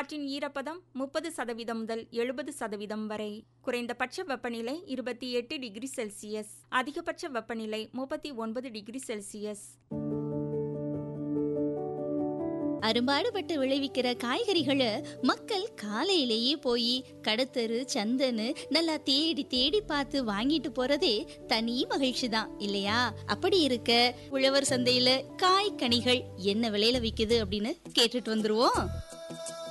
காற்றின் ஈரப்பதம் 30% முதல் 70% வரை. குறைந்தபட்ச வெப்பநிலை 28 டிகிரி செல்சியஸ், அதிகபட்ச வெப்பநிலை 39 டிகிரி செல்சியஸ். அரும்பாடுபட்டு விளைவிக்கிற காய்கறிகளை மக்கள் காலையிலேயே போய் கடத்தரு சந்தன்னு நல்லா தேடி தேடி பார்த்து வாங்கிட்டு போறதே தனி மகிழ்ச்சி தான் இல்லையா? அப்படி இருக்க உழவர் சந்தையில காய் கனிகள் என்ன விலையில விக்குது அப்படின்னு கேட்டுட்டு வந்துருவோம்.